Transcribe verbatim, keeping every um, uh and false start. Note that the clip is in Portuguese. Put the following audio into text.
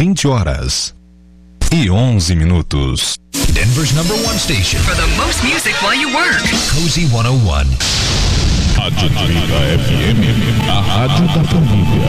vinte horas e onze minutos. Denver's number one station for the most music while you work. Cozy cento e um. Rádio Trinta F M, a rádio da família.